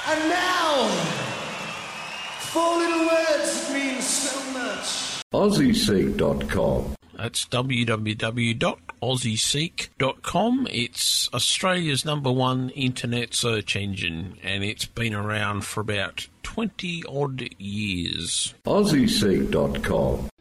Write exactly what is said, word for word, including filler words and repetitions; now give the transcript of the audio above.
And now, four little words that mean so much. Aussie Seek dot com. That's w w w dot aussie seek dot com. It's Australia's number one internet search engine, and it's been around for about twenty odd years. Aussie Seek dot com.